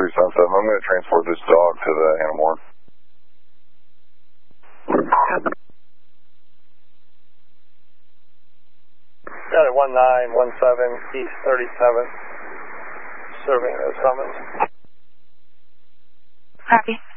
377. I'm going to transport this dog to the Hannah More. Got it, 1917 East 37, serving the summons. Copy.